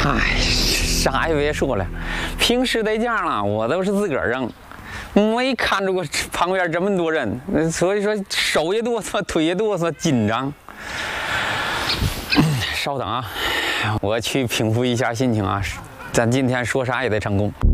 哎，啥也别说了，平时在家呢，我都是自个儿扔，没看着过旁边这么多人，所以说手也哆嗦，腿也哆嗦，紧张。稍等啊，我去平复一下心情啊，咱今天说啥也得成功。